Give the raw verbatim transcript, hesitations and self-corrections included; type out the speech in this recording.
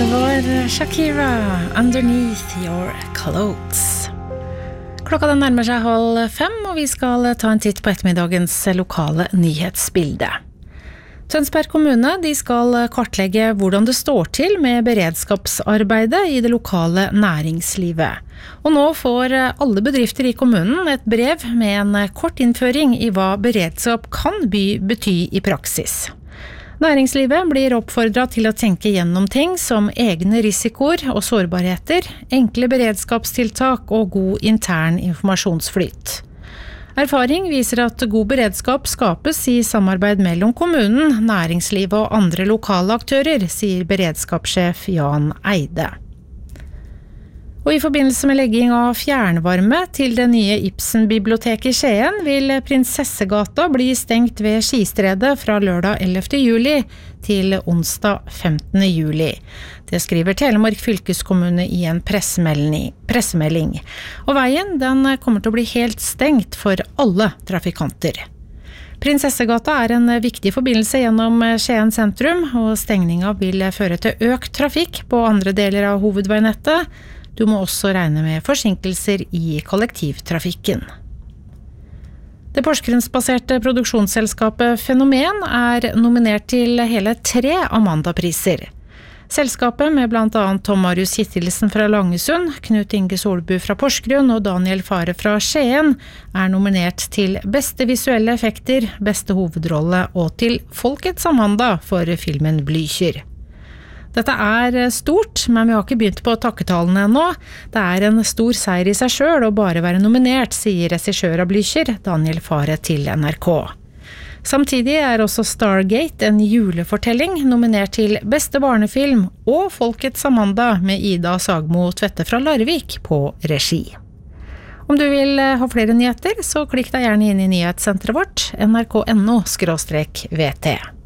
Det var Shakira, Underneath Your Clothes. Klokka den nærmer seg halv fem, og vi skal ta en titt på ettermiddagens lokale nyhetsbilde. Tønsberg kommune de skal kartlegge hvordan det står til med beredskapsarbeidet i det lokale næringslivet. Og nå får alle bedrifter i kommunen et brev med en kort innføring i hva beredskap kan by bety i praksis. Næringslivet blir oppfordret til å tenke gjennom ting som egne risikoer og sårbarheter, enkle beredskapstiltak og god intern informasjonsflyt. Erfaring viser at god beredskap skapes i samarbeid mellom kommunen, næringslivet og andre lokale aktører, sier beredskapssjef Jan Eide. Og i forbindelse med legging av fjernvarme til det nye Ibsen-biblioteket i Skien vil Prinsessegata bli stengt ved Skistredet fra lørdag ellevte juli til onsdag femtende juli. Det skriver Telemark fylkeskommune i en pressemelding. Og veien den kommer til å bli helt stengt for alle trafikanter. Prinsessegata er en viktig forbindelse gjennom Skien sentrum, og stengninga vil føre til økt trafikk på andre deler av hovedveinettet. Du må også regne med forsinkelser i kollektivtrafikken. Det Porsgrunnsbaserte produksjonsselskapet Fenomen er nominert til hele tre Amanda-priser. Selskapet med blant annet Tom Marius Kittelsen fra Langesund, Knut Inge Solbu fra Porsgrunn og Daniel Fare fra Skien er nominert til beste visuelle effekter, beste hovedrolle og til Folkets Amanda for filmen Blücher. Dette er stort, men vi har ikke begynt på takketallene ennå. Det er en stor seier i seg selv å bare være nominert, sier regissør av Blücher, Daniel Fare til N R K. Samtidig er også Stargate, en julefortelling, nominert til beste barnefilm og Folkets Amanda med Ida Sagmo Tvette fra Larvik på regi. Om du vil ha flere nyheter, så klikk deg gjerne inn i nyhetssenteret vårt, N R K punktum N O skråstrek V T.